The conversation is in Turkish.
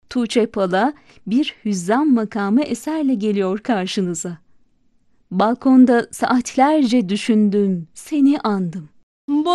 Tuğçe Pala bir hüzzam makamı eserle geliyor karşınıza. Balkonda saatlerce düşündüm, seni andım.